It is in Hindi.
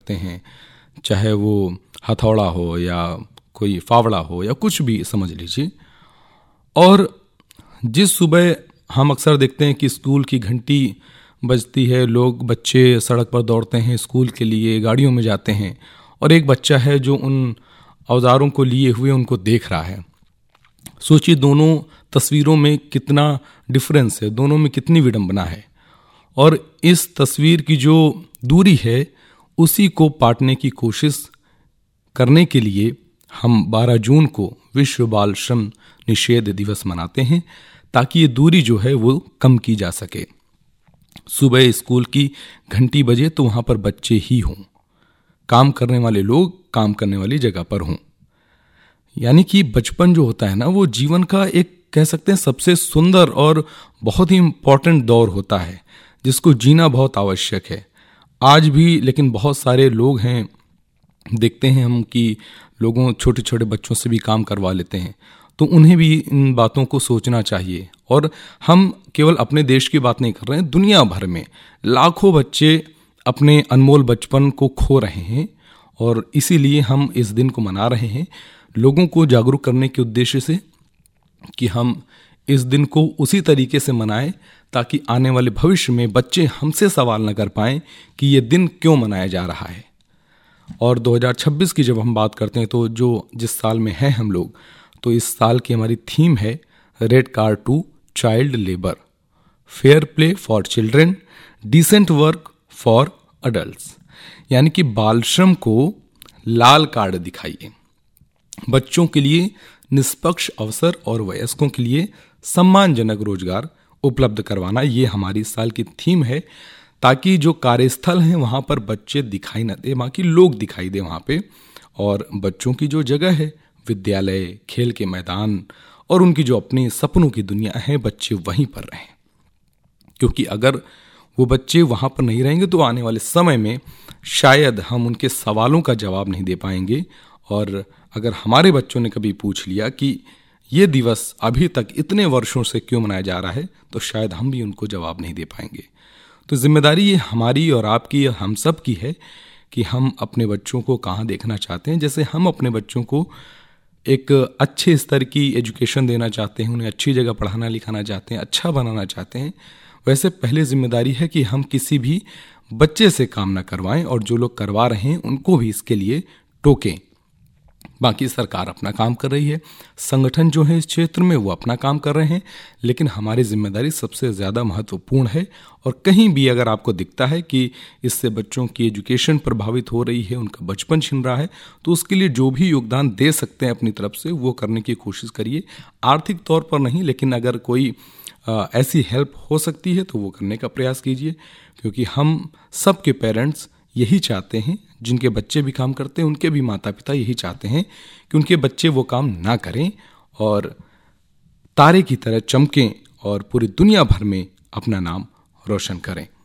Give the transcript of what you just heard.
सकते हैं, चाहे वो हथौड़ा हो या कोई फावड़ा हो या कुछ भी समझ लीजिए। और जिस सुबह हम अक्सर देखते हैं कि स्कूल की घंटी बजती है, बच्चे सड़क पर दौड़ते हैं स्कूल के लिए, गाड़ियों में जाते हैं, और एक बच्चा है जो उन औजारों को लिए हुए उनको देख रहा है। सोचिए दोनों तस्वीरों में कितना डिफरेंस है, दोनों में कितनी विडंबना है। और इस तस्वीर की जो दूरी है उसी को पाटने की कोशिश करने के लिए हम 12 जून को विश्व बाल श्रम निषेध दिवस मनाते हैं, ताकि ये दूरी जो है वो कम की जा सके। सुबह स्कूल की घंटी बजे तो वहां पर बच्चे ही हों, काम करने वाले लोग काम करने वाली जगह पर हों। यानी कि बचपन जो होता है ना, वो जीवन का एक कह सकते हैं सबसे सुंदर और बहुत ही इम्पोर्टेंट दौर होता है, जिसको जीना बहुत आवश्यक है आज भी। लेकिन बहुत सारे लोग हैं, देखते हैं हम कि लोगों छोटे छोटे बच्चों से भी काम करवा लेते हैं, तो उन्हें भी इन बातों को सोचना चाहिए। और हम केवल अपने देश की बात नहीं कर रहे हैं, दुनिया भर में लाखों बच्चे अपने अनमोल बचपन को खो रहे हैं, और इसीलिए हम इस दिन को मना रहे हैं, लोगों को जागरूक करने के उद्देश्य से कि हम इस दिन को उसी तरीके से मनाएं ताकि आने वाले भविष्य में बच्चे हमसे सवाल न कर पाएं कि ये दिन क्यों मनाया जा रहा है। और 2026 की जब हम बात करते हैं, तो जिस साल में हैं हम लोग, तो इस साल की हमारी थीम है red card to child labour, fair play for children, decent work for adults. यानी कि बाल श्रम को लाल कार्ड दिखाइए, बच्चों के लिए निष्पक्ष अवसर और वयस्कों के लिए सम्मानजनक रोजगार उपलब्ध करवाना, ये हमारी इस साल की थीम है, ताकि जो कार्यस्थल हैं वहाँ पर बच्चे दिखाई न दे, वहाँ की लोग दिखाई दे वहाँ पे। और बच्चों की जो जगह है, विद्यालय, खेल के मैदान और उनकी जो अपनी सपनों की दुनिया है, बच्चे वहीं पर रहें। क्योंकि अगर वो बच्चे वहाँ पर नहीं रहेंगे तो आने वाले समय में शायद हम उनके सवालों का जवाब नहीं दे पाएंगे। और अगर हमारे बच्चों ने कभी पूछ लिया कि ये दिवस अभी तक इतने वर्षों से क्यों मनाया जा रहा है, तो शायद हम भी उनको जवाब नहीं दे पाएंगे। तो जिम्मेदारी ये हमारी और आपकी, हम सब की है कि हम अपने बच्चों को कहाँ देखना चाहते हैं। जैसे हम अपने बच्चों को एक अच्छे स्तर की एजुकेशन देना चाहते हैं, उन्हें अच्छी जगह पढ़ाना लिखाना चाहते हैं, अच्छा बनाना चाहते हैं, वैसे पहले जिम्मेदारी है कि हम किसी भी बच्चे से काम ना करवाएं, और जो लोग करवा रहे हैं उनको भी इसके लिए टोकें। बाकी सरकार अपना काम कर रही है, संगठन जो है इस क्षेत्र में वो अपना काम कर रहे हैं, लेकिन हमारी जिम्मेदारी सबसे ज़्यादा महत्वपूर्ण है। और कहीं भी अगर आपको दिखता है कि इससे बच्चों की एजुकेशन प्रभावित हो रही है, उनका बचपन छिन रहा है, तो उसके लिए जो भी योगदान दे सकते हैं अपनी तरफ से वो करने की कोशिश करिए। आर्थिक तौर पर नहीं, लेकिन अगर कोई ऐसी हेल्प हो सकती है तो वो करने का प्रयास कीजिए, क्योंकि हम सबके पेरेंट्स यही चाहते हैं, जिनके बच्चे भी काम करते हैं उनके भी माता पिता यही चाहते हैं कि उनके बच्चे वो काम ना करें और तारे की तरह चमकें और पूरी दुनिया भर में अपना नाम रोशन करें।